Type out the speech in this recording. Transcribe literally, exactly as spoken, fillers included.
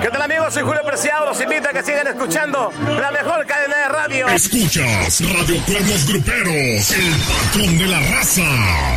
¿Qué tal, amigos? Soy Julio Preciado. Los invito a que sigan escuchando la mejor cadena de radio. Escuchas Radio Pueblos Gruperos, el patrón de la raza.